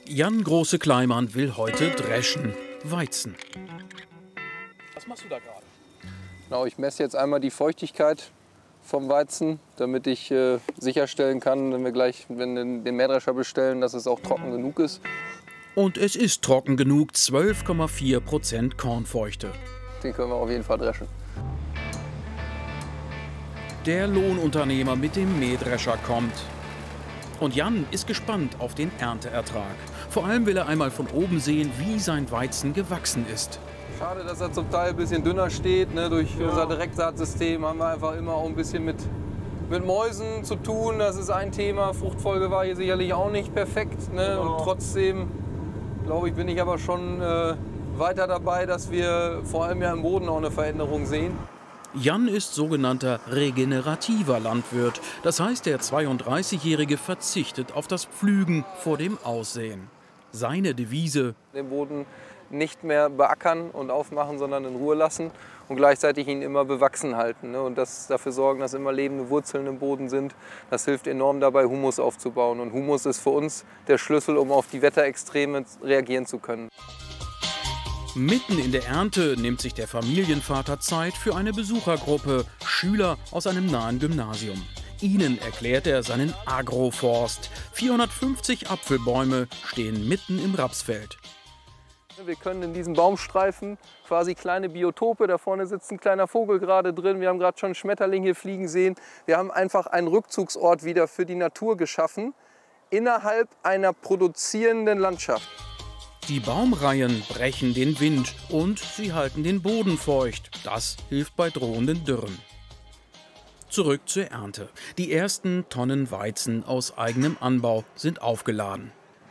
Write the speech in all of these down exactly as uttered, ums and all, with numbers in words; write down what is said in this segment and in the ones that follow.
Jan Große-Kleimann will heute dreschen, Weizen. Was machst du da gerade? Genau, ich messe jetzt einmal die Feuchtigkeit vom Weizen, damit ich äh, sicherstellen kann, wenn wir gleich wenn wir den Mähdrescher bestellen, dass es auch trocken genug ist. Und es ist trocken genug, zwölf Komma vier Prozent Kornfeuchte. Den können wir auf jeden Fall dreschen. Der Lohnunternehmer mit dem Mähdrescher kommt. Und Jan ist gespannt auf den Ernteertrag. Vor allem will er einmal von oben sehen, wie sein Weizen gewachsen ist. Schade, dass er zum Teil ein bisschen dünner steht. Ne? Durch ja. unser Direktsaatsystem haben wir einfach immer auch ein bisschen mit, mit Mäusen zu tun. Das ist ein Thema. Fruchtfolge war hier sicherlich auch nicht perfekt. Ne? Ja. Und trotzdem, glaube ich, bin ich aber schon äh, weiter dabei, dass wir vor allem ja im Boden auch eine Veränderung sehen. Jan ist sogenannter regenerativer Landwirt. Das heißt, der zweiunddreißigjährige verzichtet auf das Pflügen vor dem Aussehen. Seine Devise: den Boden nicht mehr beackern und aufmachen, sondern in Ruhe lassen und gleichzeitig ihn immer bewachsen halten. Ne? Und das, dafür sorgen, dass immer lebende Wurzeln im Boden sind. Das hilft enorm dabei, Humus aufzubauen. Und Humus ist für uns der Schlüssel, um auf die Wetterextreme reagieren zu können. Mitten in der Ernte nimmt sich der Familienvater Zeit für eine Besuchergruppe, Schüler aus einem nahen Gymnasium. Ihnen erklärt er seinen Agroforst. vierhundertfünfzig Apfelbäume stehen mitten im Rapsfeld. Wir können in diesen Baumstreifen quasi kleine Biotope, da vorne sitzt ein kleiner Vogel gerade drin, wir haben gerade schon einen Schmetterling hier fliegen sehen. Wir haben einfach einen Rückzugsort wieder für die Natur geschaffen, innerhalb einer produzierenden Landschaft. Die Baumreihen brechen den Wind und sie halten den Boden feucht. Das hilft bei drohenden Dürren. Zurück zur Ernte. Die ersten Tonnen Weizen aus eigenem Anbau sind aufgeladen.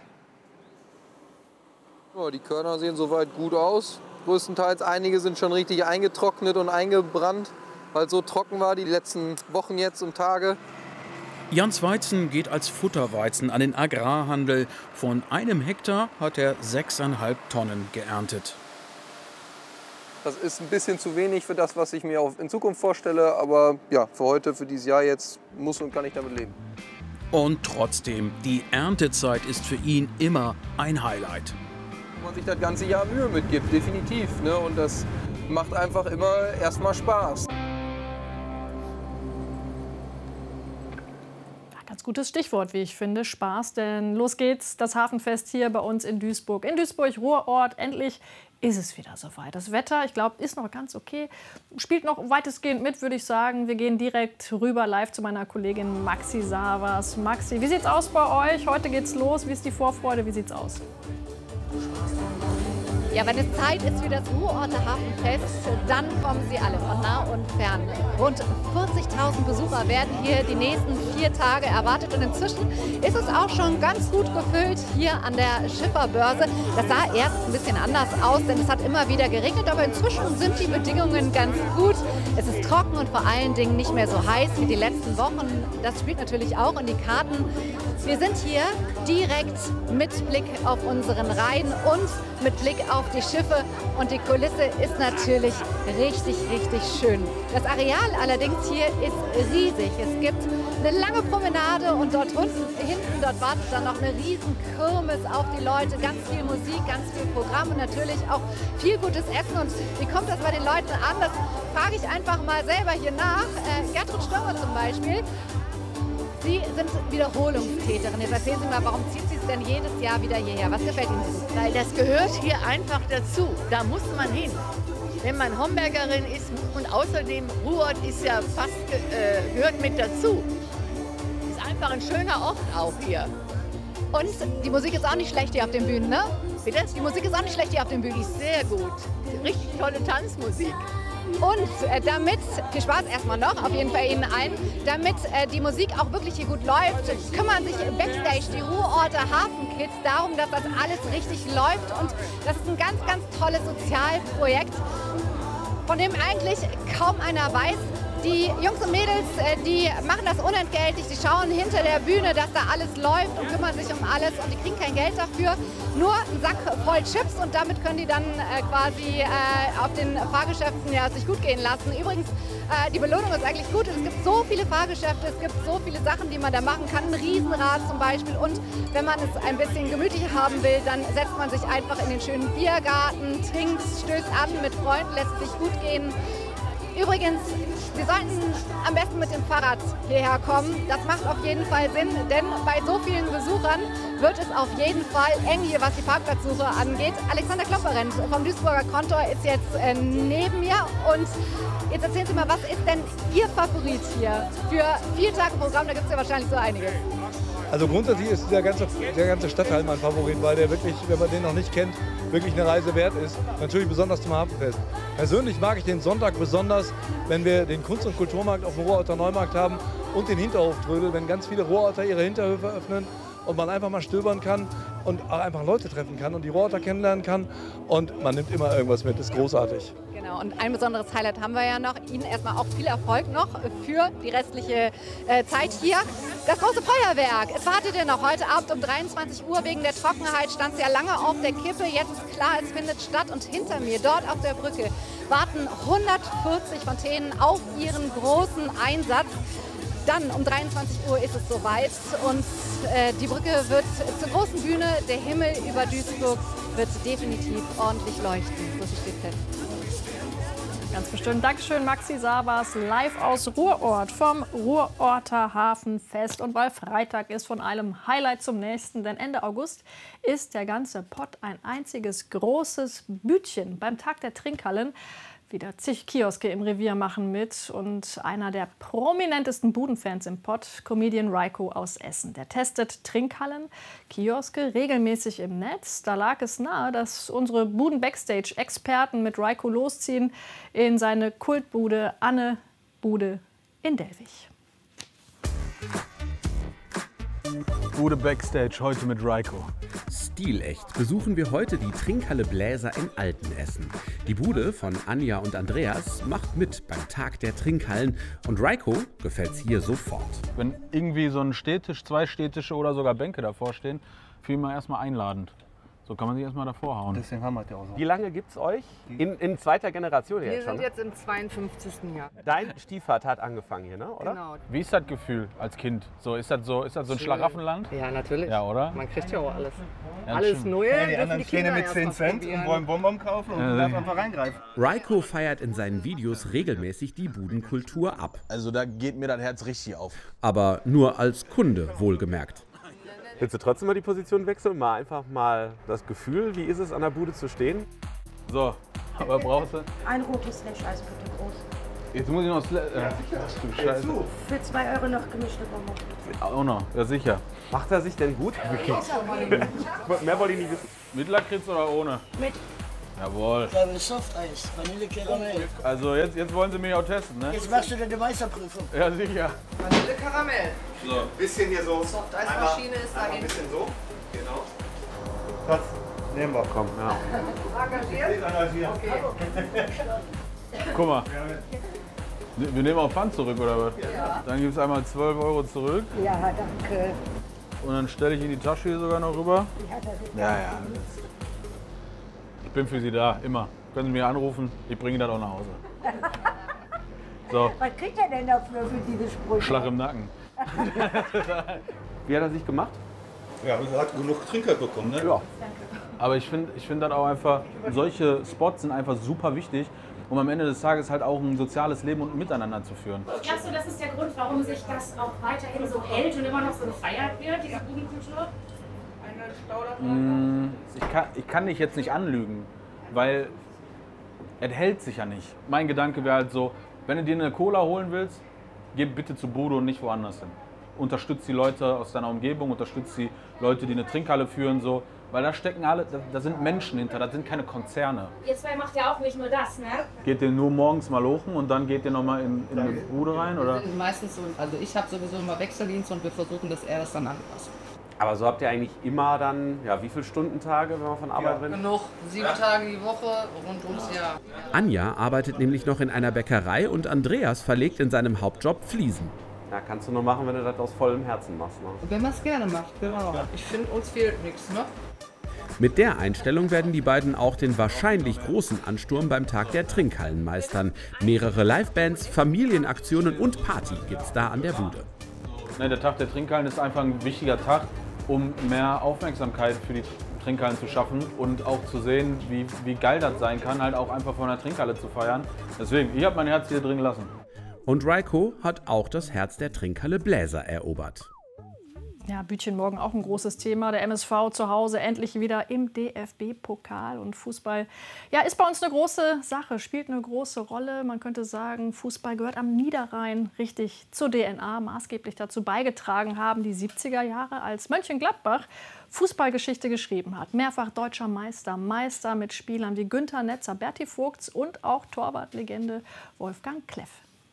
Ja, die Körner sehen soweit gut aus. Größtenteils einige sind schon richtig eingetrocknet und eingebrannt, weil es so trocken war die letzten Wochen jetzt und Tage. Jans Weizen geht als Futterweizen an den Agrarhandel. Von einem Hektar hat er sechseinhalb Tonnen geerntet. Das ist ein bisschen zu wenig für das, was ich mir auch in Zukunft vorstelle. Aber ja, für heute, für dieses Jahr jetzt muss und kann ich damit leben. Und trotzdem, die Erntezeit ist für ihn immer ein Highlight. Wenn man sich das ganze Jahr Mühe mitgibt, definitiv. Ne? Und das macht einfach immer erstmal Spaß. Ganz gutes Stichwort, wie ich finde, Spaß, denn los geht's, das Hafenfest hier bei uns in Duisburg. In Duisburg-Ruhrort, endlich ist es wieder soweit. Das Wetter, ich glaube, ist noch ganz okay, spielt noch weitestgehend mit, würde ich sagen. Wir gehen direkt rüber live zu meiner Kollegin Maxi Savas. Maxi, wie sieht's aus bei euch? Heute geht's los, wie ist die Vorfreude, wie sieht's aus? Ja, wenn es Zeit ist für das Ruhrorter Hafenfest, dann kommen sie alle von nah und fern. Rund vierzigtausend Besucher werden hier die nächsten vier Tage erwartet. Und inzwischen ist es auch schon ganz gut gefüllt hier an der Schifferbörse. Das sah erst ein bisschen anders aus, denn es hat immer wieder geregnet. Aber inzwischen sind die Bedingungen ganz gut. Es ist trocken und vor allen Dingen nicht mehr so heiß wie die letzten Wochen. Das spielt natürlich auch in die Karten. Wir sind hier direkt mit Blick auf unseren Rhein und mit Blick auf die Schiffe. Und die Kulisse ist natürlich richtig, richtig schön. Das Areal allerdings hier ist riesig. Es gibt eine lange Promenade und dort unten, hinten, dort wartet dann noch eine riesen Kirmes auf die Leute. Ganz viel Musik, ganz viel Programm und natürlich auch viel gutes Essen. Und wie kommt das bei den Leuten an? Das frage ich einfach mal selber hier nach. Äh, Gertrud Störmer zum Beispiel. Sie sind Wiederholungstäterin. Jetzt erzählen Sie mal, warum zieht Sie es denn jedes Jahr wieder hierher? Was gefällt Ihnen so? Weil das gehört hier einfach dazu. Da muss man hin. Wenn man Hombergerin ist und außerdem Ruhrort ist ja fast äh, gehört mit dazu. Ist einfach ein schöner Ort auch hier. Und die Musik ist auch nicht schlecht hier auf den Bühnen, ne? Bitte? Die Musik ist auch nicht schlecht hier auf den Bühnen. Die ist sehr gut. Richtig tolle Tanzmusik. Und äh, damit, viel Spaß erstmal noch, auf jeden Fall Ihnen allen, damit äh, die Musik auch wirklich hier gut läuft, kümmern sich Backstage die Ruhrorter Hafenkids darum, dass das alles richtig läuft. Und das ist ein ganz, ganz tolles Sozialprojekt, von dem eigentlich kaum einer weiß, Die Jungs und Mädels, äh, die machen das unentgeltlich. Die schauen hinter der Bühne, dass da alles läuft und kümmern sich um alles und die kriegen kein Geld dafür. Nur einen Sack voll Chips und damit können die dann äh, quasi äh, auf den Fahrgeschäften ja, sich gut gehen lassen. Übrigens, äh, die Belohnung ist eigentlich gut. Es gibt so viele Fahrgeschäfte, es gibt so viele Sachen, die man da machen kann. Ein Riesenrad zum Beispiel. Und wenn man es ein bisschen gemütlicher haben will, dann setzt man sich einfach in den schönen Biergarten, trinkt, stößt an mit Freunden, lässt sich gut gehen. Übrigens, wir sollten am besten mit dem Fahrrad hierher kommen. Das macht auf jeden Fall Sinn, denn bei so vielen Besuchern wird es auf jeden Fall eng hier, was die Parkplatzsuche angeht. Alexander Klopperenz vom Duisburger Kontor ist jetzt äh, neben mir. Und jetzt erzählen Sie mal, was ist denn Ihr Favorit hier für vier Tage Programm? Da gibt es ja wahrscheinlich so einiges. Also grundsätzlich ist der ganze, der ganze Stadtteil mein Favorit, weil der wirklich, wenn man den noch nicht kennt, wirklich eine Reise wert ist. Natürlich besonders zum Hafenfest. Persönlich mag ich den Sonntag besonders, wenn wir den Kunst- und Kulturmarkt auf dem Ruhrorter Neumarkt haben und den Hinterhoftrödel, wenn ganz viele Ruhrorter ihre Hinterhöfe öffnen und man einfach mal stöbern kann und auch einfach Leute treffen kann und die Ruhrorter kennenlernen kann. Und man nimmt immer irgendwas mit, das ist großartig. Genau, und ein besonderes Highlight haben wir ja noch. Ihnen erstmal auch viel Erfolg noch für die restliche äh, Zeit hier. Das große Feuerwerk. Es wartete noch heute Abend um dreiundzwanzig Uhr. Wegen der Trockenheit stand es ja lange auf der Kippe. Jetzt ist klar, es findet statt. Und hinter mir, dort auf der Brücke, warten hundertvierzig Fontänen auf ihren großen Einsatz. Dann um dreiundzwanzig Uhr ist es soweit und äh, die Brücke wird zur großen Bühne. Der Himmel über Duisburg wird definitiv ordentlich leuchten. So viel steht fest. Ganz bestimmt. Dankeschön, Maxi Sabas, live aus Ruhrort vom Ruhrorter Hafenfest. Und weil Freitag ist, von einem Highlight zum nächsten, denn Ende August ist der ganze Pott ein einziges großes Bütchen beim Tag der Trinkhallen. Wieder zig Kioske im Revier machen mit und einer der prominentesten Budenfans im Pott, Comedian Reiko aus Essen. Der testet Trinkhallen, Kioske regelmäßig im Netz. Da lag es nahe, dass unsere Buden-Backstage-Experten mit Reiko losziehen in seine Kultbude Anne Bude in Delwig. Bude Backstage, heute mit Reiko. Stilecht besuchen wir heute die Trinkhalle Bläser in Altenessen. Die Bude von Anja und Andreas macht mit beim Tag der Trinkhallen und Reiko gefällt's hier sofort. Wenn irgendwie so ein Stehtisch, zwei Stehtische oder sogar Bänke davor stehen, fühle ich mich erstmal einladend. So kann man sich erstmal davor hauen. Deswegen haben wir das ja auch so. Wie lange gibt's euch? In, in zweiter Generation Wir jetzt schon? sind jetzt im zweiundfünfzigsten Jahr. Dein Stiefvater hat angefangen hier, ne? Oder? Genau. Wie ist das Gefühl als Kind? So, ist das so, ist das so ein Schön. Schlaraffenland? Ja, natürlich. Ja, oder? Man kriegt ja auch alles. Ja, alles stimmt. Neue. Ja, die dürfen anderen die stehen Kinder mit erst zehn mal Cent und probieren. wollen Bonbon kaufen und du darfst einfach reingreifen. Reiko feiert in seinen Videos regelmäßig die Budenkultur ab. Also da geht mir das Herz richtig auf. Aber nur als Kunde, wohlgemerkt. Willst du trotzdem mal die Position wechseln? Mal einfach mal das Gefühl, wie ist es an der Bude zu stehen? So, aber brauchst du? Ein rotes Slash-Eis bitte groß. Jetzt muss ich noch... Sla äh, du Scheiße. Für zwei Euro noch gemischte Bonbon. Auch noch, ja sicher. Macht er sich denn gut? Mehr wollte ich nicht wissen. Mit Lakritz oder ohne? Mit. Jawohl. Ich habe Softeis, Vanille Karamell. Also jetzt, jetzt wollen sie mich auch testen, ne? Jetzt machst du deine Meisterprüfung. Ja, sicher. Vanille Karamell. So. Bisschen hier so. Softeismaschine ist da Ein hinten. bisschen so. Genau. Das nehmen wir. Komm, ja. Engagiert? Okay. Guck mal. Wir nehmen auch Pfand zurück, oder was? Ja. Dann gibt es einmal zwölf Euro zurück. Ja, danke. Und dann stelle ich in die Tasche hier sogar noch rüber. Ja, das ist Ja, ja. Ich bin für Sie da, immer. Können Sie mich anrufen, ich bringe das auch nach Hause. So, Was kriegt er denn dafür für diese Sprüche? Schlag im Nacken. Wie hat er sich gemacht? Ja, er hat genug Trinkgeld bekommen, ne? Ja. Aber ich finde ich find das auch einfach, solche Spots sind einfach super wichtig, um am Ende des Tages halt auch ein soziales Leben und Miteinander zu führen. Glaubst du, das ist der Grund, warum sich das auch weiterhin so hält und immer noch so gefeiert wird, diese Budenkultur? Ich kann, ich kann dich jetzt nicht anlügen, weil es hält sich ja nicht. Mein Gedanke wäre halt so, wenn du dir eine Cola holen willst, geh bitte zu Bude und nicht woanders hin. Unterstützt die Leute aus deiner Umgebung, unterstützt die Leute, die eine Trinkhalle führen, so. Weil da stecken alle, da, da sind Menschen hinter, das sind keine Konzerne. Ihr zwei macht ja auch nicht nur das, ne? Geht ihr nur morgens mal lochen und dann geht ihr nochmal in, in eine Bude rein, oder? Wir sind meistens so, also ich habe sowieso immer Wechseldienst und wir versuchen, dass er das dann anpasst. Aber so habt ihr eigentlich immer dann, ja, wie viele Stundentage, wenn man von Arbeit rennt? Genug, sieben Tage die Woche, rund ums Jahr. Anja arbeitet nämlich noch in einer Bäckerei und Andreas verlegt in seinem Hauptjob Fliesen. Ja, kannst du nur machen, wenn du das aus vollem Herzen machst. Ne? Wenn man es gerne macht, genau. Ich finde, uns fehlt nichts, ne? Mit der Einstellung werden die beiden auch den wahrscheinlich großen Ansturm beim Tag der Trinkhallen meistern. Mehrere Livebands, Familienaktionen und Party gibt's da an der Bude. Ne, der Tag der Trinkhallen ist einfach ein wichtiger Tag, um mehr Aufmerksamkeit für die Trinkhallen zu schaffen und auch zu sehen, wie, wie geil das sein kann, halt auch einfach von der Trinkhalle zu feiern. Deswegen, ich habe mein Herz hier drin gelassen. Und Raiko hat auch das Herz der Trinkhalle Bläser erobert. Ja, Bütchen morgen auch ein großes Thema. Der M S V zu Hause endlich wieder im D F B-Pokal. Und Fußball ja, ist bei uns eine große Sache, spielt eine große Rolle. Man könnte sagen, Fußball gehört am Niederrhein richtig zur D N A. Maßgeblich dazu beigetragen haben die siebziger Jahre, als Mönchengladbach Fußballgeschichte geschrieben hat. Mehrfach deutscher Meister, Meister mit Spielern wie Günther Netzer, Berti Vogts und auch Torwartlegende Wolfgang Kleff.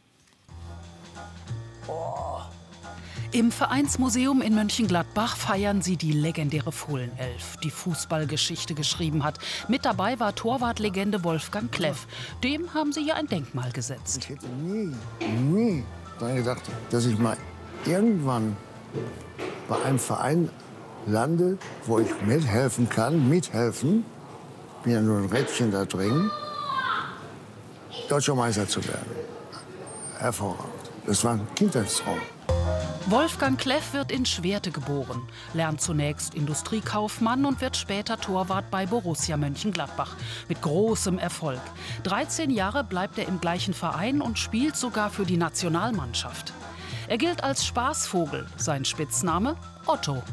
Oh. Im Vereinsmuseum in Mönchengladbach feiern sie die legendäre Fohlenelf, die Fußballgeschichte geschrieben hat. Mit dabei war Torwartlegende Wolfgang Kleff. Dem haben sie ja ein Denkmal gesetzt. Ich hätte nie, nie daran gedacht, dass ich mal irgendwann bei einem Verein lande, wo ich mithelfen kann, mithelfen, bin ja nur ein Rädchen da drin, deutscher Meister zu werden. Hervorragend. Das war ein Kindheitstraum. Wolfgang Kleff wird in Schwerte geboren, lernt zunächst Industriekaufmann und wird später Torwart bei Borussia Mönchengladbach. Mit großem Erfolg. dreizehn Jahre bleibt er im gleichen Verein und spielt sogar für die Nationalmannschaft. Er gilt als Spaßvogel, sein Spitzname Otto.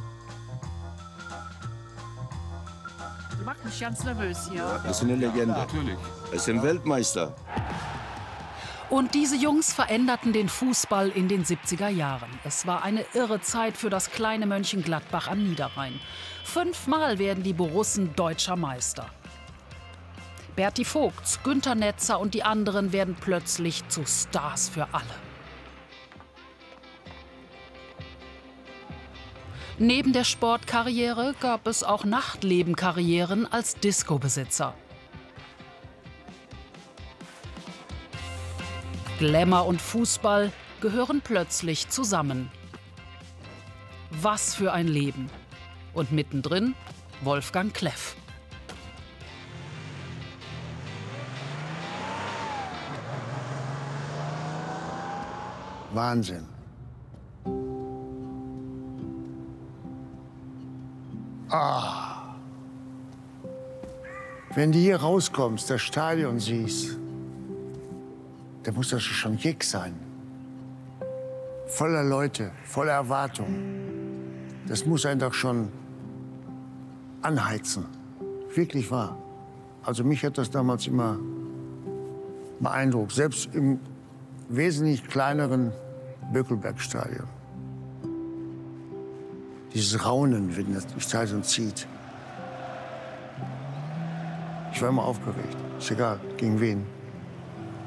Macht mich ganz nervös hier. Das ist eine Legende. Natürlich. Es sind Weltmeister. Und diese Jungs veränderten den Fußball in den siebziger Jahren. Es war eine irre Zeit für das kleine Mönchengladbach am Niederrhein. Fünfmal werden die Borussen deutscher Meister. Berti Vogts, Günther Netzer und die anderen werden plötzlich zu Stars für alle. Neben der Sportkarriere gab es auch Nachtlebenkarrieren als Disco-Besitzer. Glamour und Fußball gehören plötzlich zusammen. Was für ein Leben. Und mittendrin Wolfgang Kleff. Wahnsinn. Ah. Wenn du hier rauskommst, das Stadion siehst, da muss das schon Kick sein. Voller Leute, voller Erwartung. Das muss einen doch schon anheizen. Wirklich wahr. Also mich hat das damals immer beeindruckt. Selbst im wesentlich kleineren Bökelbergstadion. Dieses Raunen, wenn das durch Stadion zieht. Ich war immer aufgeregt. Ist egal, gegen wen.